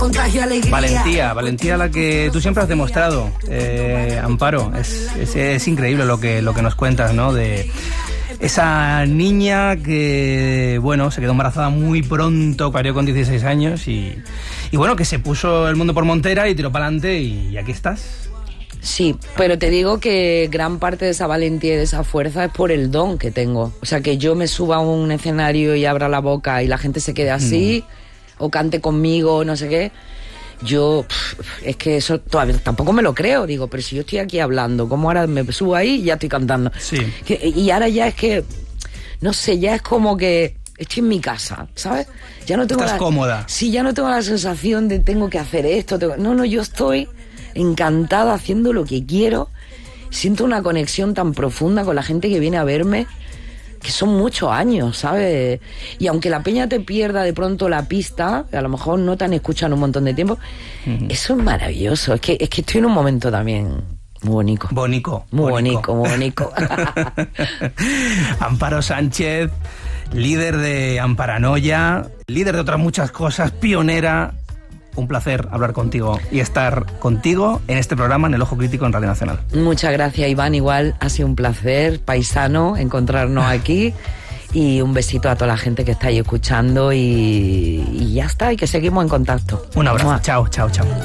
contagio alegría. Valentía la que tú siempre has demostrado, Amparo. Es increíble lo que nos cuentas, ¿no? De esa niña que, bueno, se quedó embarazada muy pronto, parió con 16 años y bueno, que se puso el mundo por montera y tiró para adelante y aquí estás. Sí, pero te digo que gran parte de esa valentía y de esa fuerza es por el don que tengo. O sea, que yo me suba a un escenario y abra la boca y la gente se quede así, o cante conmigo, no sé qué. Yo, es que eso todavía tampoco me lo creo. Digo, pero si yo estoy aquí hablando, ¿cómo ahora me subo ahí y ya estoy cantando? Sí. Y ahora ya es que, no sé, ya es como que estoy en mi casa, ¿sabes? Ya no tengo Estás cómoda. Sí, ya no tengo la sensación de tengo que hacer esto. No, yo estoy encantada haciendo lo que quiero. Siento una conexión tan profunda con la gente que viene a verme, que son muchos años, ¿sabes? Y aunque la peña te pierda de pronto la pista, a lo mejor no te han escuchado en un montón de tiempo, eso es maravilloso. Es que estoy en un momento también muy bonito. Muy bonito. Amparo Sánchez, líder de Amparanoia, líder de otras muchas cosas, pionera. Un placer hablar contigo y estar contigo en este programa, en El Ojo Crítico, en Radio Nacional. Muchas gracias, Iván. Igual ha sido un placer, paisano, encontrarnos aquí. Y un besito a toda la gente que está ahí escuchando y ya está, y que seguimos en contacto. Un abrazo. Chao.